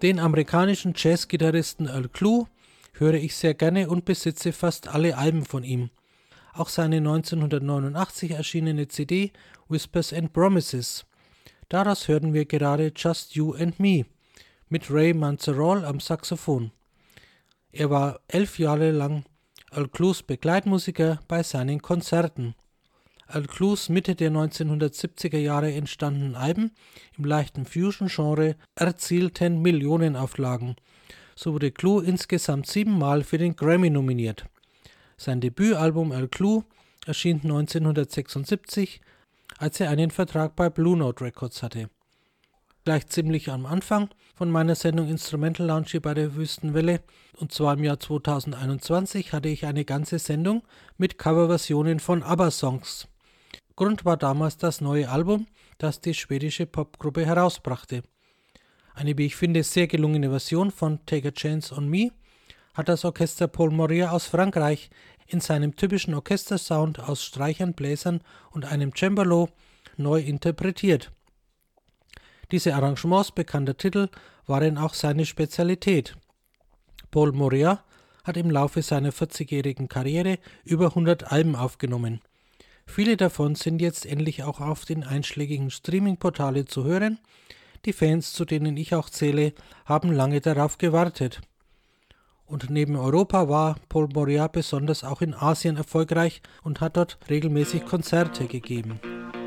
Den amerikanischen Jazzgitarristen Earl Klugh höre ich sehr gerne und besitze fast alle Alben von ihm. Auch seine 1989 erschienene CD Whispers and Promises. Daraus hörten wir gerade Just You and Me mit Ray Manzarol am Saxophon. Er war 11 Jahre lang Earl Klughs Begleitmusiker bei seinen Konzerten. Earl Klughs Mitte der 1970er Jahre entstandenen Alben im leichten Fusion-Genre erzielten Millionenauflagen. So wurde Klugh insgesamt 7 Mal für den Grammy nominiert. Sein Debütalbum Earl Klugh erschien 1976, als er einen Vertrag bei Blue Note Records hatte. Gleich ziemlich am Anfang von meiner Sendung Instrumental Lounge hier bei der Wüstenwelle, und zwar im Jahr 2021, hatte ich eine ganze Sendung mit Coverversionen von ABBA-Songs. Grund war damals das neue Album, das die schwedische Popgruppe herausbrachte. Eine, wie ich finde, sehr gelungene Version von Take a Chance on Me hat das Orchester Paul Moria aus Frankreich in seinem typischen Orchestersound aus Streichern, Bläsern und einem Cembalo neu interpretiert. Diese Arrangements bekannter Titel waren auch seine Spezialität. Paul Moria hat im Laufe seiner 40-jährigen Karriere über 100 Alben aufgenommen. Viele davon sind jetzt endlich auch auf den einschlägigen Streaming-Portalen zu hören. Die Fans, zu denen ich auch zähle, haben lange darauf gewartet. Und neben Europa war Paul Moria besonders auch in Asien erfolgreich und hat dort regelmäßig Konzerte gegeben.